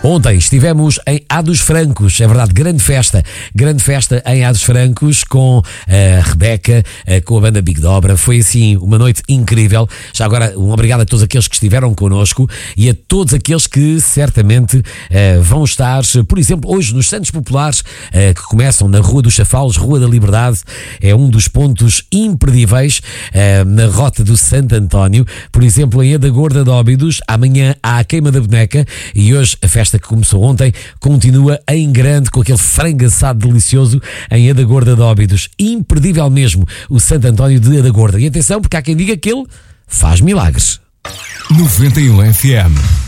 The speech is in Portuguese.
Ontem estivemos em A dos Francos, é verdade, grande festa em A dos Francos com a Rebeca, com a banda Big Dobra. Foi assim uma noite incrível. Já agora um obrigado a todos aqueles que estiveram connosco e a todos aqueles que certamente vão estar, por exemplo, hoje nos Santos Populares, que começam na Rua dos Chafalos, Rua da Liberdade. É um dos pontos imperdíveis na rota do Santo António. Por exemplo, em Adagorda de Óbidos, amanhã há a queima da boneca e hoje a festa que começou ontem continua em grande com aquele frango assado delicioso em Adagorda de Óbidos. Imperdível mesmo o Santo António de Adagorda. E atenção, porque há quem diga que ele faz milagres. 91 FM.